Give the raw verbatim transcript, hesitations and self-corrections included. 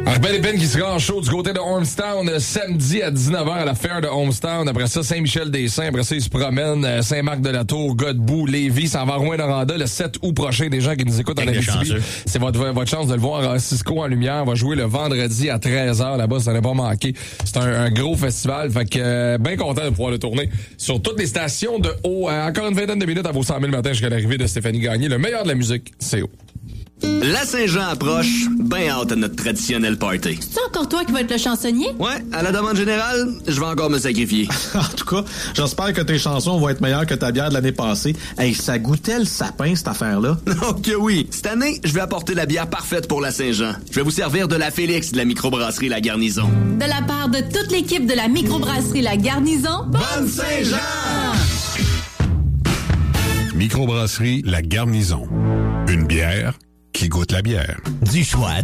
Alors, belle épine qui sera en show du côté de Ormstown euh, samedi à dix-neuf heures à la Fair de Ormstown. Après ça, Saint-Michel-des-Saints. Après ça, il se promène euh, Saint-Marc-de-la-Tour, Godbout, Lévis, s'en va à Rouyn-Noranda le sept août prochain. Des gens qui nous écoutent en Abitibi. C'est votre, votre chance de le voir à Cisco en lumière. On va jouer le vendredi à treize heures là-bas. Ça n'a pas manqué. C'est un, un gros festival. Fait que euh, bien content de pouvoir le tourner sur toutes les stations de haut. Euh, encore une vingtaine de minutes à vos cent mille le matin jusqu'à l'arrivée de Stéphanie Gagné. Le meilleur de la musique, c'est haut. La Saint-Jean approche, ben hâte à notre traditionnel party. C'est encore toi qui vas être le chansonnier? Ouais, à la demande générale, je vais encore me sacrifier. En tout cas, j'espère que tes chansons vont être meilleures que ta bière de l'année passée. Hey, ça goûtait le sapin, cette affaire-là. Oh que oui! Cette année, je vais apporter la bière parfaite pour la Saint-Jean. Je vais vous servir de la Félix de la microbrasserie La Garnison. De la part de toute l'équipe de la microbrasserie La Garnison, bonne Saint-Jean! Microbrasserie La Garnison. Une bière qui goûte la bière. Du choix